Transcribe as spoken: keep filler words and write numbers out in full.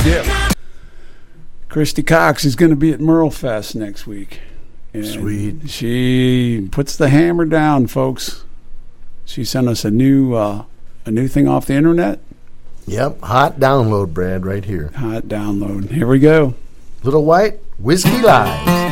Dip. Christy Cox is going to be at Merle Fest next week. And Sweet. She puts the hammer down, folks. She sent us a new uh, a new thing off the internet. Yep, hot download, Brad, right here. Hot download. Here we go. Little White Whiskey Lives.